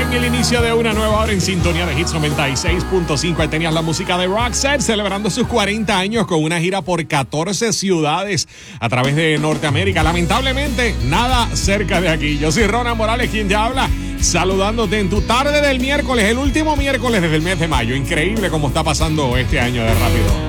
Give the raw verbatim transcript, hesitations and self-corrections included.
en el inicio de una nueva hora en sintonía de Hits noventa y seis punto cinco. Ahí tenías la música de Roxette celebrando sus cuarenta años con una gira por catorce ciudades a través de Norteamérica. Lamentablemente, nada cerca de aquí. Yo soy Ronald Morales, quien te habla, saludándote en tu tarde del miércoles, el último miércoles desde el mes de mayo. Increíble cómo está pasando este año de rápido.